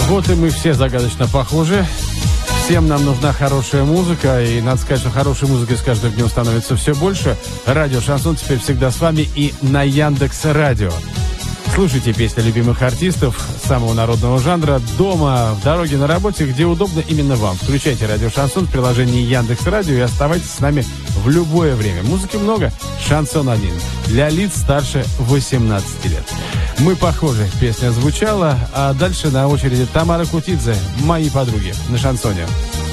Вот и мы все загадочно похожи. Всем нам нужна хорошая музыка, и надо сказать, что хорошей музыкой с каждым днем становится все больше. Радио «Шансон» теперь всегда с вами и на Яндекс.Радио. Слушайте песни любимых артистов самого народного жанра дома, в дороге, на работе, где удобно именно вам. Включайте радио «Шансон» в приложении Яндекс.Радио и оставайтесь с нами в любое время. Музыки много, «Шансон 1» для лиц старше 18 лет. Мы похожи, песня звучала, а дальше на очереди Тамара Кутидзе «Мои подруги» на «Шансоне».